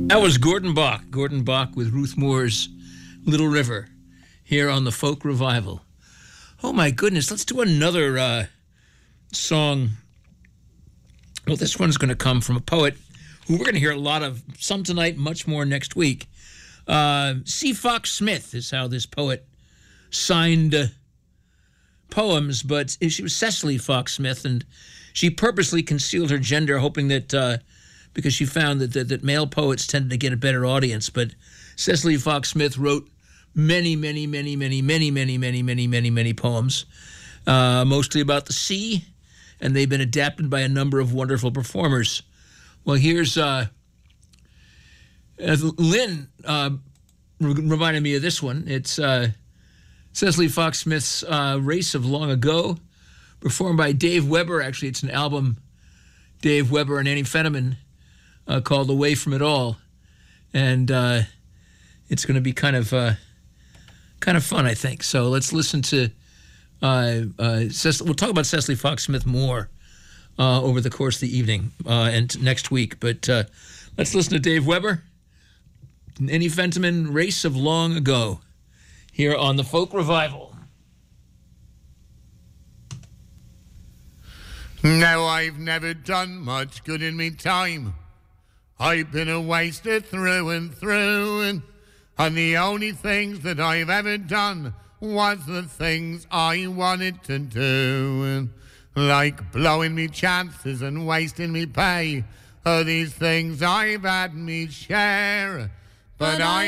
That was Gordon Bach. Gordon Bach with Ruth Moore's Little River here on the Folk Revival. Oh, my goodness. Let's do another song. Well, this one's going to come from a poet who we're going to hear a lot of, some tonight, much more next week. C. Fox Smith is how this poet signed poems, but she was Cecily Fox Smith, and she purposely concealed her gender, hoping that because she found that male poets tended to get a better audience. But Cecily Fox Smith wrote many poems, mostly about the sea, and they've been adapted by a number of wonderful performers. Well, here's Lynn reminded me of this one. It's Cecily Fox Smith's Race of Long Ago, performed by Dave Weber. Actually, it's an album, Dave Weber and Annie Fenneman, called Away From It All. And it's going to be kind of fun, I think. So let's listen to we'll talk about Cecily Fox Smith more over the course of the evening and next week. But let's listen to Dave Weber and Annie Fenneman, Race of Long Ago, here on the Folk Revival. Now I've never done much good in me time. I've been a waster through and through, and the only things that I've ever done was the things I wanted to do. Like blowing me chances and wasting me pay. These things I've had me share, but I